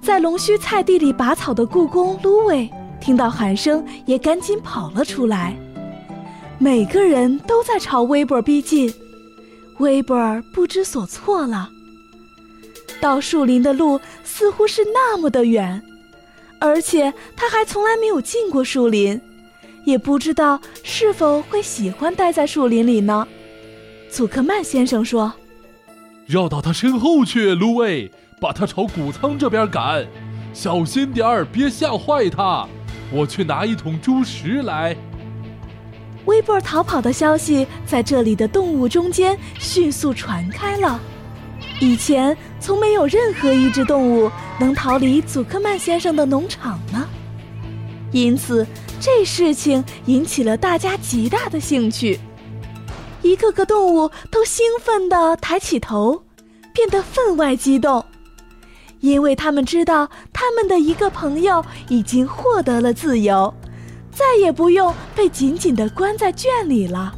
在龙须菜地里拔草的雇工芦苇听到喊声，也赶紧跑了出来。每个人都在朝威伯逼近，威伯不知所措了。到树林的路似乎是那么的远，而且他还从来没有进过树林，也不知道是否会喜欢待在树林里呢。祖克曼先生说： 绕到他身后去，芦苇，把他朝谷仓这边赶，小心点儿，别吓坏他。我去拿一桶猪食来。 威伯逃跑的消息在这里的动物中间迅速传开了。以前从没有任何一只动物能逃离祖克曼先生的农场呢，因此这事情引起了大家极大的兴趣。一个个动物都兴奋地抬起头，变得分外激动，因为他们知道他们的一个朋友已经获得了自由，再也不用被紧紧地关在圈里了。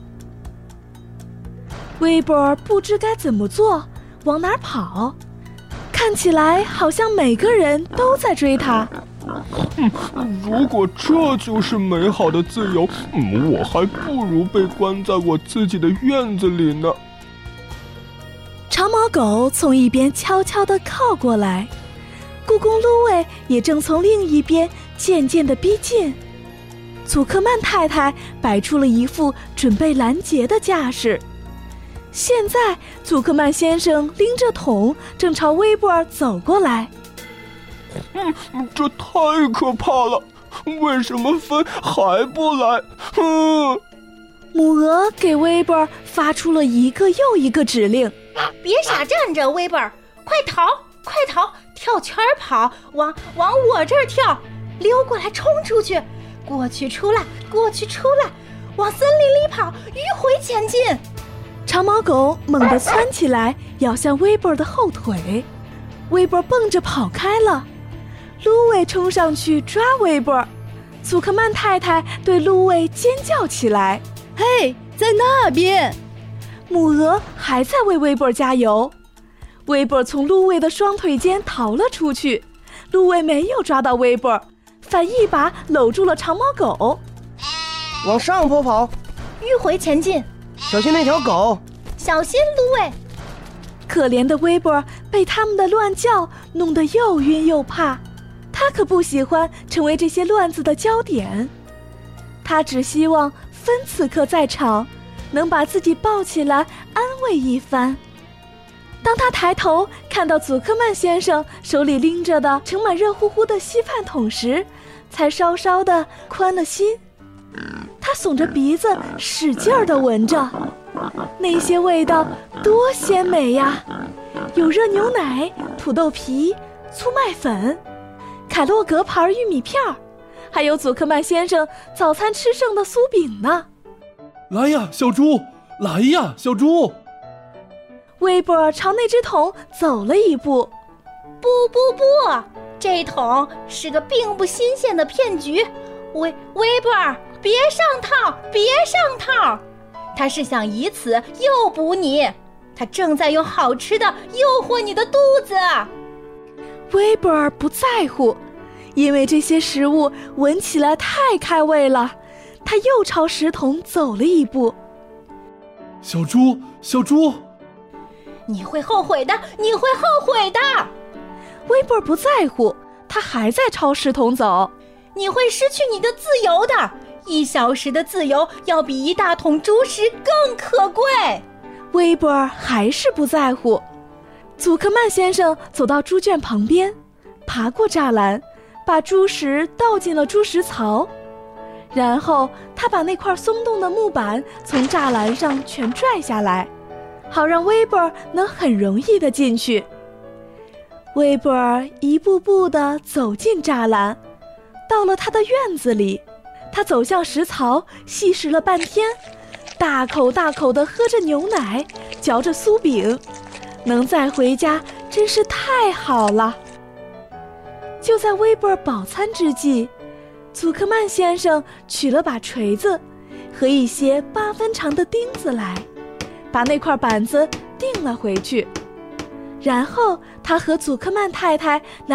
威伯不知该怎么做，往哪儿跑，看起来好像每个人都在追他。 如果这就是美好的自由，我还不如被关在我自己的院子里呢。 长毛狗从一边悄悄地靠过来，雇工芦苇也正从另一边渐渐地逼近。祖克曼太太摆出了一副准备拦截的架势。现在祖克曼先生拎着桶正朝威伯走过来。 这太可怕了，为什么风还不来？ 母鹅给威伯发出了一个又一个指令： 别傻站着，威伯，快逃快逃，跳圈跑，往我这儿跳，溜过来，冲出去，过去出来，过去出来，往森林里跑，迂回前进。 长毛狗猛地窜起来，咬向威伯的后腿，威伯蹦着跑开了。芦苇冲上去抓威伯，祖克曼太太对芦苇尖叫起来： 嘿，在那边！ 母鹅还在为威伯加油。威伯从芦苇的双腿间逃了出去，芦苇没有抓到威伯，反一把搂住了长毛狗。 往上坡跑， 迂回前进， 小心那条狗， 小心芦苇。 可怜的威伯被他们的乱叫弄得又晕又怕，他可不喜欢成为这些乱子的焦点，他只希望芬此刻在场，能把自己抱起来安慰一番。当他抬头看到祖克曼先生手里拎着的盛满热乎乎的稀饭桶时，才稍稍的宽了心。他耸着鼻子使劲儿地闻着，那些味道多鲜美呀！有热牛奶、土豆皮、粗麦粉、凯洛格牌玉米片，还有祖克曼先生早餐吃剩的酥饼呢。 来呀，小猪！来呀，小猪！ 威伯朝那只桶走了一步。 不，这桶是个并不新鲜的骗局。威伯，别上套，别上套！他是想以此诱捕你，他正在用好吃的诱惑你的肚子。 威伯不在乎，因为这些食物闻起来太开胃了。他又朝食桶走了一步。 小猪，小猪！ 你会后悔的，你会后悔的！ 威伯不在乎，他还在朝食桶走。 你会失去你的自由的，1小时的自由要比1大桶猪食更可贵。 威伯还是不在乎。祖克曼先生走到猪圈旁边，爬过栅栏，把猪食倒进了猪食槽，然后他把那块松动的木板从栅栏上全拽下来，好让威伯能很容易地进去。威伯一步步地走进栅栏，到了他的院子里，他走向食槽，细食了半天，大口大口地喝着牛奶，嚼着酥饼，能再回家真是太好了。就在威伯饱餐之际，祖克曼先生取了把锤子和一些8分长的钉子来，把那块板子钉了回去。然后他和祖克曼太太